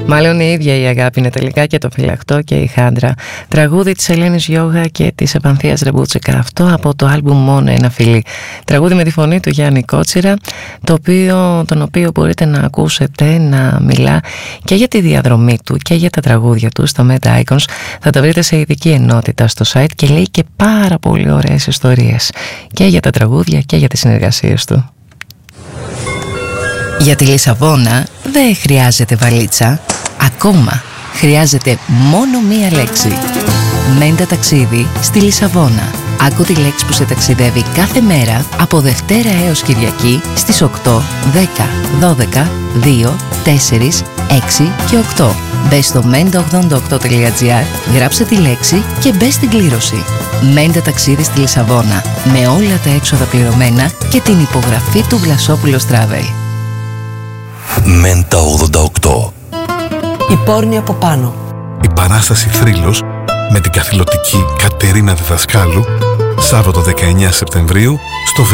Μάλλον η ίδια η αγάπη είναι τελικά και το φυλαχτό και η χάντρα. Τραγούδι της Ελένης Γιώγα και της Επανθίας Ρεμπούτσικα. Αυτό από το άλμπουμ Μόνο ένα φιλί. Τραγούδι με τη φωνή του Γιάννη Κότσιρα, τον οποίο μπορείτε να ακούσετε να μιλά και για τη διαδρομή του και για τα τραγούδια του στο Meta Icons. Θα τα βρείτε σε ειδική ενότητα στο site και λέει και πάρα πολύ ωραίες ιστορίες και για τα τραγούδια και για τις συνεργασίες του. Για τη Λισαβόνα δεν χρειάζεται βαλίτσα. Ακόμα χρειάζεται μόνο μία λέξη. Μέντα ταξίδι στη Λισαβόνα. Άκου τη λέξη που σε ταξιδεύει κάθε μέρα από Δευτέρα έως Κυριακή στις 8, 10, 12, 2, 4, 6 και 8. Μπες στο menda88.gr, γράψε τη λέξη και μπες στην κλήρωση. Μέντα ταξίδι στη Λισαβόνα, με όλα τα έξοδα πληρωμένα και την υπογραφή του Βλασόπουλος Travel. Μέντα 88. Η πόρνη από πάνω. Η παράσταση Θρύλος με την καθηλωτική Κατερίνα Διδασκάλου, Σάββατο 19 Σεπτεμβρίου στο